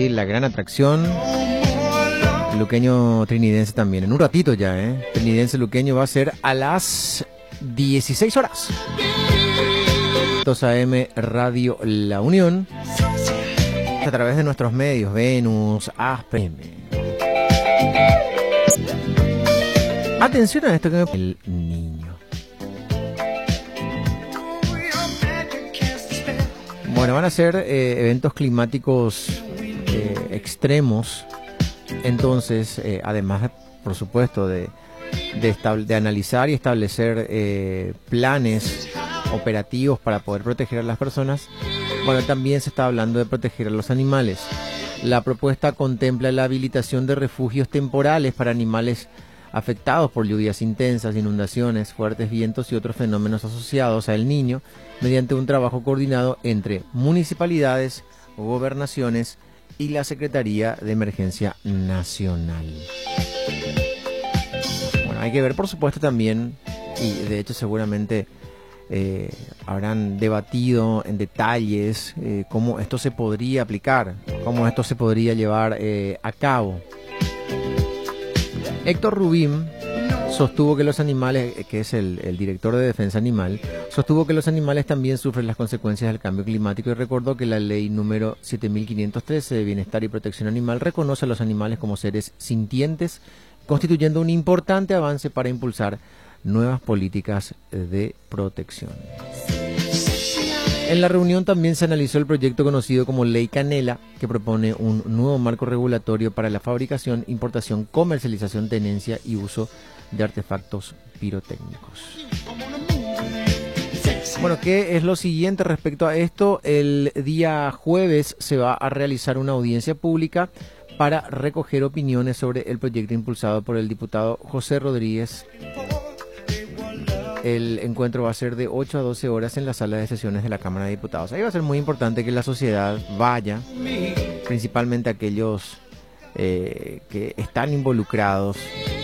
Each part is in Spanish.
La gran atracción, el luqueño trinidense también, en un ratito ya, trinidense luqueño va a ser a las 16 horas. 2 AM Radio La Unión, a través de nuestros medios, Venus, ASPM. Atención a esto que el niño. Bueno, van a ser eventos climáticos extremos, entonces además por supuesto de analizar y establecer planes operativos para poder proteger a las personas, bueno, también se está hablando de proteger a los animales. La propuesta contempla la habilitación de refugios temporales para animales afectados por lluvias intensas, inundaciones, fuertes vientos y otros fenómenos asociados al Niño, mediante un trabajo coordinado entre municipalidades, gobernaciones y la Secretaría de Emergencia Nacional. Bueno, hay que ver por supuesto también, y de hecho seguramente habrán debatido en detalles cómo esto se podría aplicar, cómo esto se podría llevar a cabo. Héctor Rubín sostuvo que los animales, que es el director de Defensa Animal, sostuvo que los animales también sufren las consecuencias del cambio climático y recordó que la ley número 7513 de Bienestar y Protección Animal reconoce a los animales como seres sintientes, constituyendo un importante avance para impulsar nuevas políticas de protección. En la reunión también se analizó el proyecto conocido como Ley Canela, que propone un nuevo marco regulatorio para la fabricación, importación, comercialización, tenencia y uso de artefactos pirotécnicos. Bueno, ¿qué es lo siguiente respecto a esto? El día jueves se va a realizar una audiencia pública para recoger opiniones sobre el proyecto impulsado por el diputado José Rodríguez. El encuentro va a ser de 8 a 12 horas en la sala de sesiones de la Cámara de Diputados. Ahí va a ser muy importante que la sociedad vaya, principalmente aquellos que están involucrados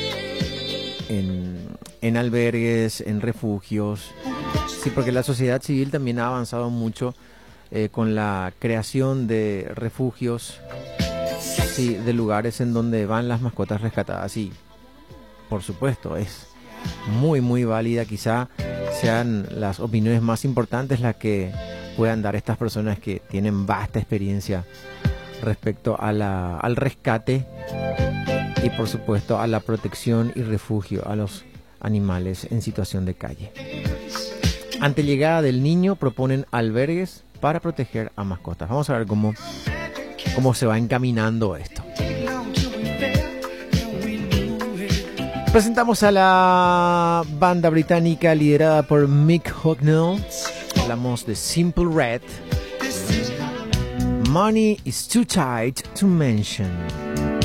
en albergues, en refugios. Sí, porque la sociedad civil también ha avanzado mucho con la creación de refugios, sí, de lugares en donde van las mascotas rescatadas. Y por supuesto es muy muy válida, quizá sean las opiniones más importantes las que puedan dar estas personas que tienen vasta experiencia respecto a al rescate y por supuesto a la protección y refugio a los animales en situación de calle. Ante llegada del Niño proponen albergues para proteger a mascotas. Vamos a ver cómo se va encaminando esto. Presentamos a la banda británica liderada por Mick Hucknall. Hablamos de Simple Red. Money is too tight to mention.